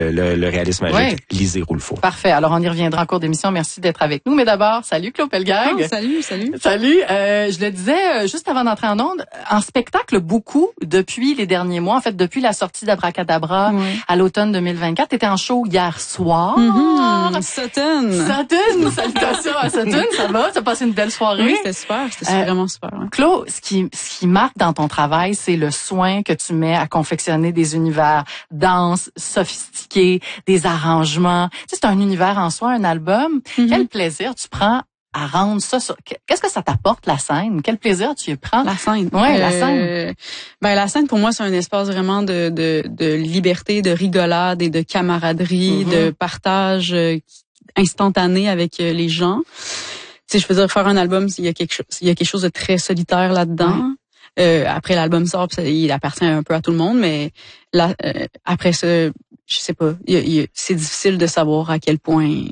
le réalisme magique. Ouais. Lisez Rulfo. Parfait. Alors, on y reviendra en cours d'émission. Merci d'être avec nous. Mais d'abord, salut Claude Pelgag. Oh, salut. Salut. Je le disais juste avant d'entrer en ondes, en spectacle, beaucoup depuis les derniers mois, en fait, depuis la sortie d'Abracadabra à l'automne 2024. T'étais en show hier soir. Sutton. Salutations à Sutton. Ça va? T'as passé une belle soirée? Oui, c'était super. C'était vraiment super. Ouais. Claude, ce qui marque dans ton travail, c'est le soin que tu mets à confectionner des univers denses, sophistiqués, des arrangements. Tu sais, c'est un univers en soi, un album. Quel plaisir tu prends à rendre ça sur... Qu'est-ce que ça t'apporte, la scène? Quel plaisir tu y prends? La scène. Ouais, la scène. La scène, pour moi, c'est un espace vraiment de liberté, de rigolade et de camaraderie, de partage instantané avec les gens. Tu sais, je veux dire, faire un album, il y a quelque chose de très solitaire là-dedans. Après, l'album sort, il appartient un peu à tout le monde, mais là, après ça, je sais pas, c'est difficile de savoir à quel point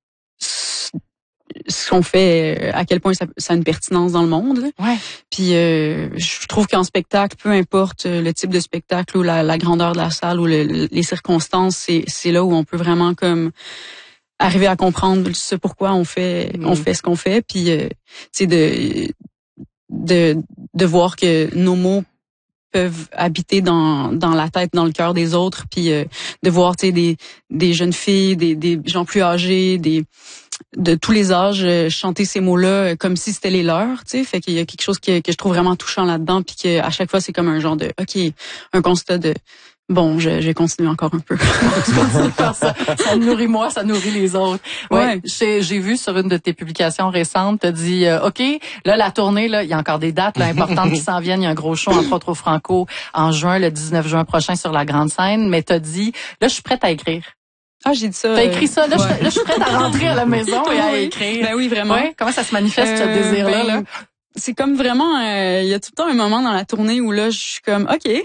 ce qu'on fait, à quel point ça a une pertinence dans le monde. Là. Ouais. Puis je trouve qu'en spectacle, peu importe le type de spectacle ou la grandeur de la salle ou les circonstances, c'est là où on peut vraiment comme arriver à comprendre ce pourquoi on fait ce qu'on fait. Puis tu sais de voir que nos mots peuvent habiter dans la tête, dans le cœur des autres, puis de voir tu sais des jeunes filles, des gens plus âgés, de tous les âges chanter ces mots-là comme si c'était les leurs, tu sais, fait qu'il y a quelque chose que je trouve vraiment touchant là-dedans, puis que à chaque fois c'est comme un genre de un constat de bon, je vais continuer encore un peu. Ça nourrit moi, ça nourrit les autres. Ouais. J'ai vu sur une de tes publications récentes, t'as dit, OK, là, la tournée, là, il y a encore des dates là, importantes qui s'en viennent. Il y a un gros show, entre autres au Franco, en juin, le 19 juin prochain sur la grande scène. Mais t'as dit, là, je suis prête à écrire. Ah, j'ai dit ça. T'as écrit ça. Là, je suis prête à rentrer à la maison et à écrire. Ben oui, vraiment. Ouais. Comment ça se manifeste, ce désir-là, là? C'est comme vraiment, il y a tout le temps un moment dans la tournée où là, je suis comme, OK. C'est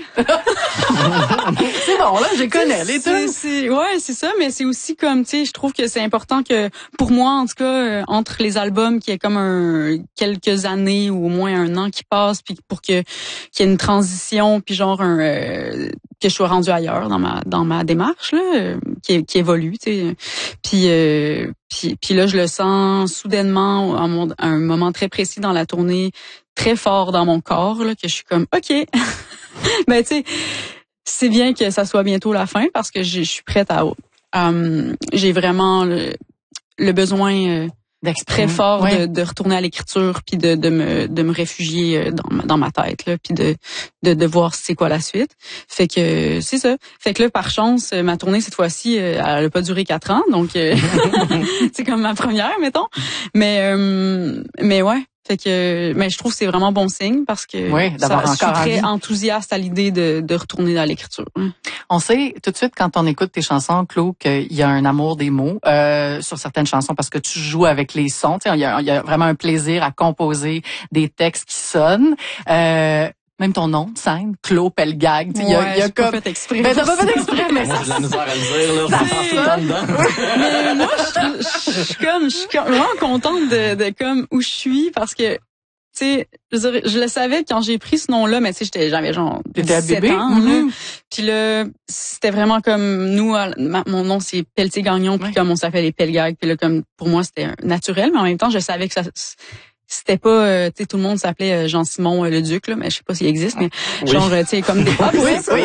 bon, là, je connais les tunes. Ouais, c'est ça, mais c'est aussi comme, tu sais, je trouve que c'est important que, pour moi, en tout cas, entre les albums, qu'il y ait comme quelques années ou au moins un an qui passe, puis pour qu'il y ait une transition, puis genre que je sois rendue ailleurs dans ma démarche, là, qui évolue, tu sais. Puis là, je le sens soudainement à un moment très précis dans la tournée, très fort dans mon corps, là, que je suis comme, OK. Ben, tu sais, c'est bien que ça soit bientôt la fin parce que je suis prête j'ai vraiment le besoin très fort de retourner à l'écriture puis de me réfugier dans ma tête là puis de voir c'est quoi la suite. Fait que c'est ça. Fait que là par chance ma tournée cette fois-ci elle a pas duré 4 ans donc c'est comme ma première mettons. Mais ouais. Fait que, mais je trouve que c'est vraiment bon signe parce que je suis très enthousiaste à l'idée de retourner dans l'écriture. On sait tout de suite quand on écoute tes chansons, Claude, qu'il y a un amour des mots sur certaines chansons parce que tu joues avec les sons. Tu sais, il y a vraiment un plaisir à composer des textes qui sonnent. Même ton nom de scène, Claude Pelgag. Il y a comme... pas fait exprès. Ben, t'as pas fait exprès, mais ça... J'ai de la misère à le dire, là. Mais moi, je suis vraiment contente de comme où je suis parce que, tu sais, je le savais quand j'ai pris ce nom-là, mais tu sais, j'avais genre 17 ans. Puis là, c'était vraiment comme nous, mon nom c'est Pelletier-Gagnon, puis comme on s'appelle les Pelgag, puis là, comme pour moi, c'était naturel, mais en même temps, je savais que ça... C'était pas, tu sais, tout le monde s'appelait Jean-Simon le Duc, là, mais je sais pas s'il existe, mais genre, tu sais, comme des... oui. C'est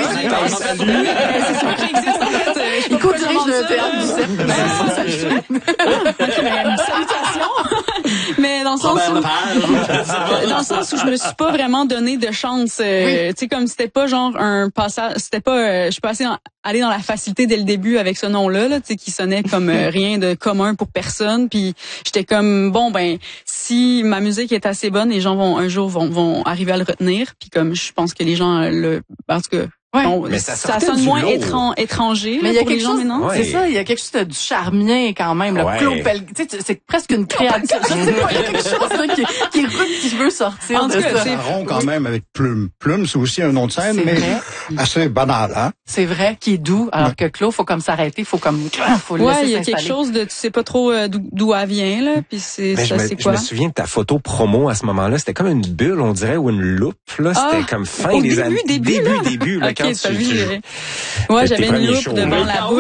sûr qu'il existe, en fait. Il co-dirige le théâtre du cercle. Salutations! Mais dans le sens où je me suis pas vraiment donné de chance, tu sais, comme c'était pas genre un passage, c'était pas, je suis pas aller dans la facilité dès le début avec ce nom-là, tu sais, qui sonnait comme rien de commun pour personne, puis j'étais comme, bon, ben, si ma musique est assez bonne, les gens vont un jour vont arriver à le retenir, puis comme je pense que les gens en tout cas mais ça sonne moins étranger mais il y a quelque chose maintenant. C'est ça, il y a quelque chose de du charmien quand même là. Claude Pelgag, tu sais, c'est presque une créature. Je sais pas, il y a quelque chose là qui veut sortir en de tout cas, ça. C'est rond quand même avec Plume. Plume, c'est aussi un nom de scène, mais assez banal, hein. C'est vrai, qui est doux, alors que Claude, faut comme s'arrêter, faut le laisser il y a quelque chose de, tu sais pas trop d'où elle vient là, puis c'est quoi. Je me souviens de ta photo promo à ce moment-là, c'était comme une bulle, on dirait, ou une loupe là, c'était comme fin des années début là, quand j'avais une loupe devant la bouche.